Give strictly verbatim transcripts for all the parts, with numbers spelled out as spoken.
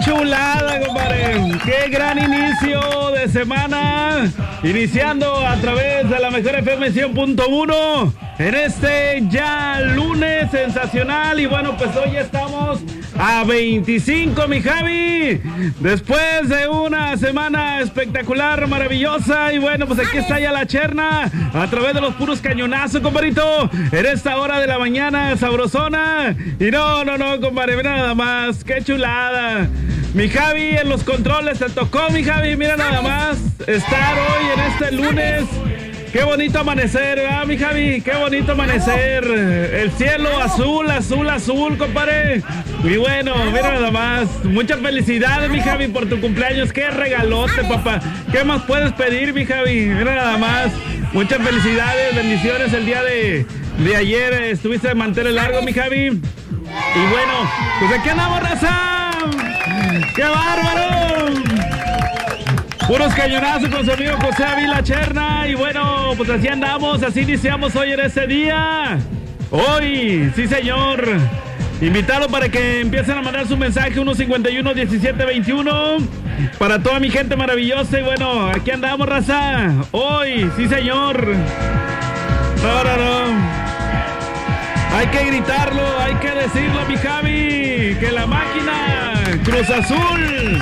chulada, compadre! ¡Qué gran inicio de semana! Iniciando a través de la mejor F M cien punto uno en este ya lunes sensacional. Y bueno, pues hoy estamos a veinticinco, mi Javi. Después de una semana espectacular, maravillosa. Y bueno, pues aquí está ya la cherna a través de los puros cañonazos, compadrito. En esta hora de la mañana sabrosona. Y no, no, no, compadre, mira nada más. ¡Qué chulada! Mi Javi en los controles, te tocó, mi Javi, mira nada más estar hoy en este lunes. Qué bonito amanecer, ¿verdad, mi Javi? Qué bonito amanecer. El cielo azul, azul, azul, compadre. Y bueno, mira nada más. Muchas felicidades, mi Javi, por tu cumpleaños. Qué regalote, papá. ¿Qué más puedes pedir, mi Javi? Mira nada más. Muchas felicidades, bendiciones. El día de, de ayer estuviste de mantener largo, mi Javi. Y bueno, pues aquí andamos, raza. ¡Qué bárbaro! Puros cañonazos con su amigo José Ávila Cherna. Y bueno, pues así andamos, así iniciamos hoy en este día. Hoy, sí señor. Invitado para que empiecen a mandar su mensaje uno cincuenta y uno, diecisiete veintiuno. Para toda mi gente maravillosa. Y bueno, aquí andamos, raza. Hoy, sí señor. No, no, no. Hay que gritarlo, hay que decirlo, mi Javi. Que la máquina Cruz Azul.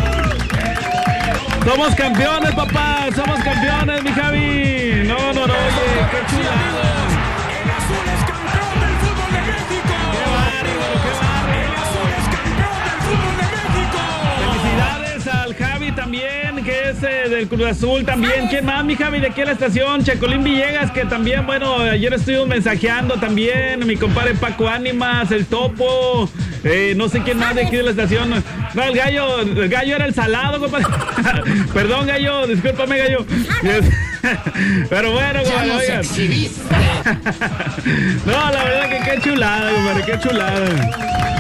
Somos campeones, papá. Somos campeones, mi Javi. No, no, no, oye, qué chulada. El azul es campeón del fútbol de México. Qué bárbaro, qué bárbaro. El azul es campeón del fútbol de México. Felicidades al Javi también, que es eh, del Cruz Azul también. ¿Quién más, mi Javi, de aquí a la estación? Checolín Villegas, que también, bueno, ayer estuvimos mensajeando también. Mi compadre Paco Ánimas, el Topo. Eh, no sé quién más de aquí de la estación. No, el gallo, el gallo era el salado, compadre. Perdón, gallo, discúlpame, gallo. Pero bueno, compadre, oigan. No, la verdad que qué chulada, compadre, qué chulada.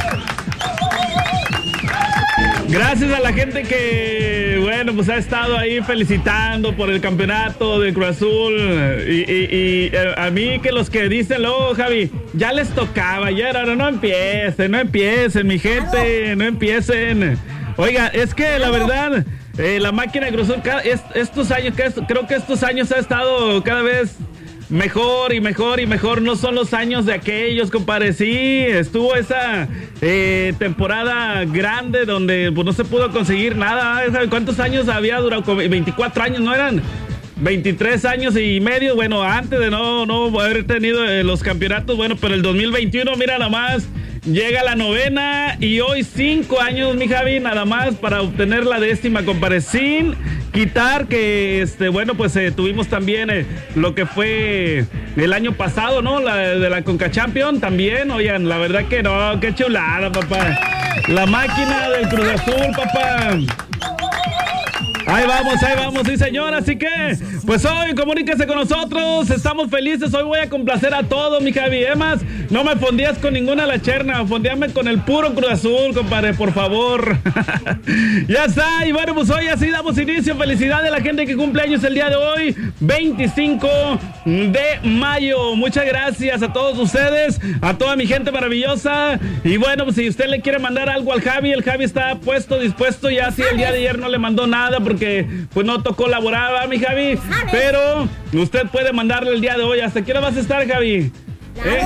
Gracias a la gente que, bueno, pues ha estado ahí felicitando por el campeonato del Cruz Azul. Y, y, y a mí que los que dicen luego, Javi, ya les tocaba, ya era, no, no empiecen, no empiecen, mi gente, no empiecen. Oiga, es que la verdad, eh, la máquina de Cruz Azul, cada, es, estos años, creo que estos años ha estado cada vez mejor y mejor y mejor. No son los años de aquellos, compadre. Sí, estuvo esa eh, temporada grande donde pues, no se pudo conseguir nada. ¿Cuántos años había durado? veinticuatro años, ¿no eran? veintitrés años y medio, bueno, antes de no, no haber tenido eh, los campeonatos. Bueno, pero el dos mil veintiuno, mira nada más, llega la novena y hoy cinco años, mi Javi, nada más para obtener la décima, compadre, sin quitar que, este, bueno, pues eh, tuvimos también eh, lo que fue el año pasado, ¿no? La de la Conca Champions también, oigan, la verdad que no, qué chulada, papá. La máquina del Cruz Azul, papá. Ahí vamos, ahí vamos, sí señor, así que, pues hoy comuníquese con nosotros, estamos felices, hoy voy a complacer a todos, mi Javi, además, no me fondías con ninguna la cherna, fondíame con el puro Cruz Azul, compadre, por favor. Ya está, y bueno, pues hoy así damos inicio, felicidades a la gente que cumple años el día de hoy, veinticinco de mayo, muchas gracias a todos ustedes, a toda mi gente maravillosa, y bueno, pues si usted le quiere mandar algo al Javi, el Javi está puesto, dispuesto, ya si el día de ayer no le mandó nada, porque que pues no tocó laborar, ¿va, mi Javi? Pero usted puede mandarle el día de hoy. ¿Hasta qué hora vas a estar, Javi? ¿Eh?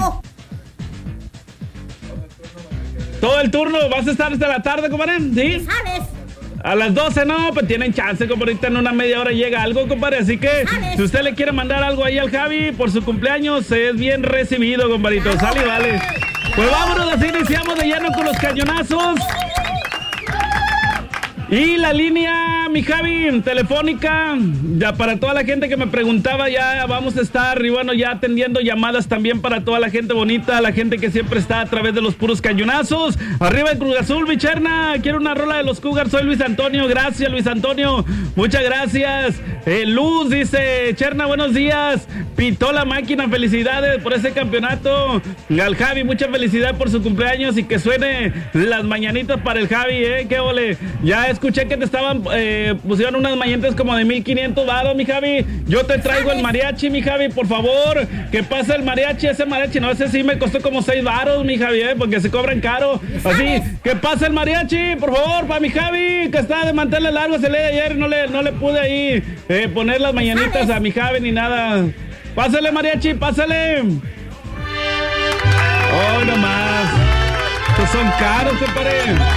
¿Todo el turno? ¿Vas a estar hasta la tarde, compadre? ¿Sí? ¿Sabes? A las doce, no, pues tienen chance, compadre. Ahorita en una media hora llega algo, compadre. Así que ¿sabes? Si usted le quiere mandar algo ahí al Javi por su cumpleaños, es bien recibido, compadrito. Sale y vale. Pues vámonos, así iniciamos de lleno con los cañonazos. Y la línea, mi Javi, telefónica, ya para toda la gente que me preguntaba, ya vamos a estar, y bueno, ya atendiendo llamadas también para toda la gente bonita, la gente que siempre está a través de los puros cañonazos. Arriba el Cruz Azul, mi Cherna, quiero una rola de los Cougars, soy Luis Antonio, gracias Luis Antonio, muchas gracias. Eh, Luz dice, Cherna, buenos días, pitó la máquina, felicidades por ese campeonato. Al Javi, mucha felicidad por su cumpleaños y que suene las mañanitas para el Javi, eh, qué ole, ya es. Escuché que te estaban eh, que pusieron unas mañanitas como de mil quinientos varos, mi Javi. Yo te traigo el mariachi, mi Javi, por favor. Que pase el mariachi, ese mariachi. No, ese sí me costó como seis varos, mi Javi, eh, porque se cobran caro. Así, que pase el mariachi, por favor, para mi Javi, que está de mantenerle largo. Se lee ayer, no le, no le pude ahí eh, poner las mañanitas a mi Javi ni nada. Pásale, mariachi, pásale. Oh, no más. Estos son caros, compadre.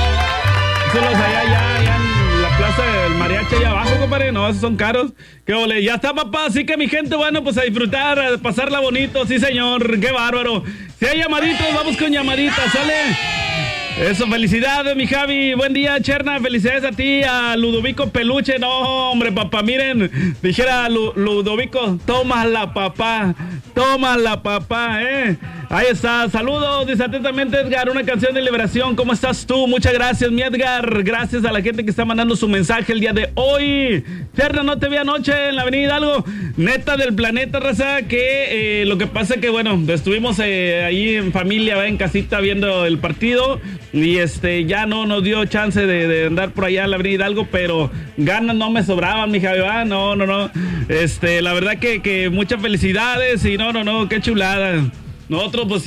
Esos los allá, allá, allá en la plaza del mariachi allá abajo, compadre. No, esos son caros. Qué ole. Ya está, papá. Así que mi gente, bueno, pues a disfrutar, a pasarla bonito. Sí, señor. Qué bárbaro. Si hay llamaditos, vamos con llamaditas. Sale. Eso, felicidades, mi Javi. Buen día, Cherna. Felicidades a ti, a Ludovico Peluche. No, hombre, papá, miren. Dijera Lu- Ludovico, tómala, papá. Tómala, papá, eh. Ahí está. Saludos, dice atentamente Edgar. Una canción de liberación. ¿Cómo estás tú? Muchas gracias, mi Edgar. Gracias a la gente que está mandando su mensaje el día de hoy. Cherna, no te vi anoche en la avenida Hidalgo. Neta del planeta, raza. Que eh, lo que pasa es que, bueno, estuvimos eh, ahí en familia, ¿ve? En casita viendo el partido. Y este, ya no nos dio chance de, de andar por allá en la avenida Hidalgo, pero ganas no me sobraban, mi Javi, ¿va? No, no, no. Este, la verdad que, que muchas felicidades y no, no, no, qué chulada. Nosotros pues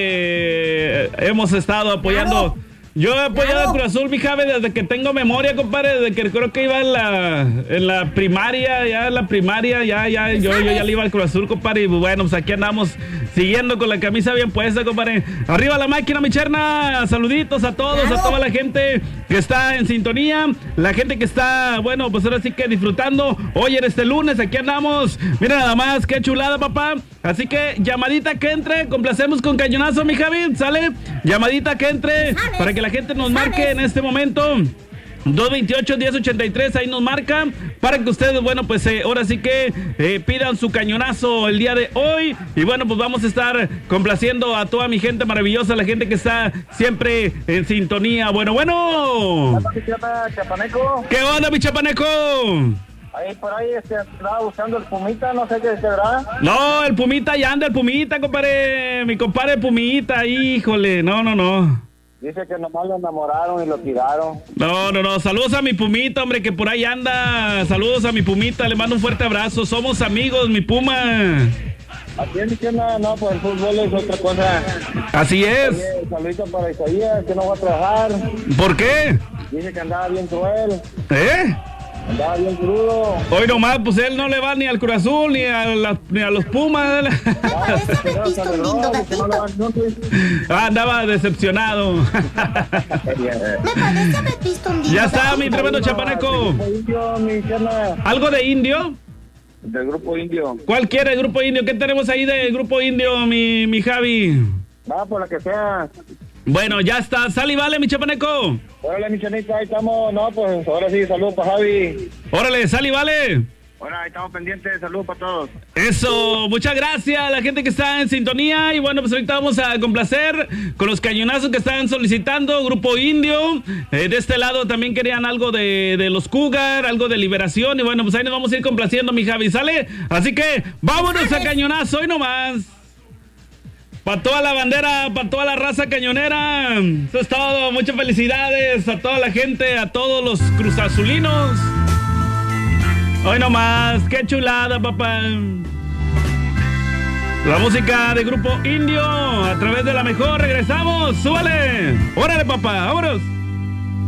siempre hemos estado apoyando. Yo he apoyado a Cruz Azul, mi Javi, desde que tengo memoria, compadre, desde que creo que iba en la, en la primaria, ya en la primaria, ya, ya, yo, yo ya le iba al Cruz Azul, compadre, y bueno, pues aquí andamos siguiendo con la camisa bien puesta, compadre. Arriba la máquina, mi Cherna, saluditos a todos, a toda la gente que está en sintonía, la gente que está, bueno, pues ahora sí que disfrutando, hoy en este lunes, aquí andamos, mira nada más, qué chulada, papá, así que llamadita que entre, complacemos con cañonazo, mi Javi, ¿sale? Llamadita que entre, para que la gente nos marque en este momento. dos veintiocho, diez ochenta y tres, ahí nos marcan para que ustedes, bueno, pues eh, ahora sí que eh, pidan su cañonazo el día de hoy. Y bueno, pues vamos a estar complaciendo a toda mi gente maravillosa, la gente que está siempre en sintonía. Bueno, bueno. Chapaneco. ¿Qué onda, mi chapaneco? Ahí por ahí este, estaba buscando el Pumita, no sé qué será. No, el Pumita ya anda, el Pumita, compadre. Mi compadre Pumita, híjole, no, no, no. Dice que nomás lo enamoraron y lo tiraron. No, no, no. Saludos a mi Pumita, hombre, que por ahí anda. Saludos a mi Pumita. Le mando un fuerte abrazo. Somos amigos, mi Puma. Así es, que no, no, pues el fútbol es otra cosa. Así es. Oye, saludito para Isaías, que no va a trabajar. ¿Por qué? Dice que andaba bien cruel. ¿Eh? Andaba bien crudo. Hoy nomás, pues él no le va ni al Cruz Azul ni a, la, ni a los Pumas. Ah, andaba decepcionado. Me parece haber visto un Ya está, mi tremendo chapaneco. Indio, mi Chana. ¿Algo de indio? Del grupo indio. ¿Cuál quiere el grupo indio? ¿Qué tenemos ahí del grupo indio, mi, mi Javi? Va por la que sea. Bueno, ya está. Sal y vale, mi chapaneco. Órale, mi Chanita, ahí estamos. No, pues ahora sí, saludos para Javi. Órale, sal y vale. Bueno, ahí estamos pendientes. Saludos para todos. Eso, muchas gracias a la gente que está en sintonía. Y bueno, pues ahorita vamos a complacer con los cañonazos que están solicitando. Grupo Indio. Eh, de este lado también querían algo de, de los Cougar, algo de Liberación. Y bueno, pues ahí nos vamos a ir complaciendo, mi Javi. ¿Sale? Así que vámonos a cañonazo hoy nomás. Para toda la bandera, para toda la raza cañonera. Eso es todo. Muchas felicidades a toda la gente, a todos los cruzazulinos. Hoy nomás. Qué chulada, papá. La música de Grupo Indio a través de la mejor. Regresamos. Súbale. Órale, papá. Vámonos.